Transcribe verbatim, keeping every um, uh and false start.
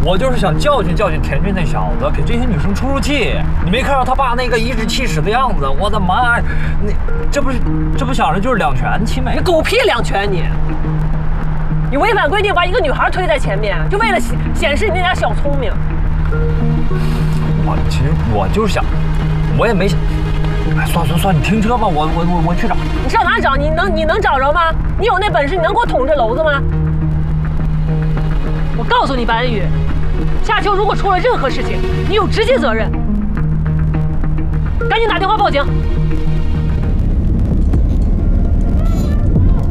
我就是想教训教训田俊那小子，给这些女生出出气。你没看到他爸那个颐指气使的样子？我的妈！那这不是这不想着就是两全其美？ 你狗屁两全你！你违反规定把一个女孩推在前面，就为了显显示你那点小聪明。 我其实我就是想，我也没想。哎，算算算，你停车吧，我我我我去找。 你上哪找？你能你能找着吗？你有那本事，你能给我捅这篓子吗？我告诉你，白恩宇，夏秋如果出了任何事情，你有直接责任。赶紧打电话报警。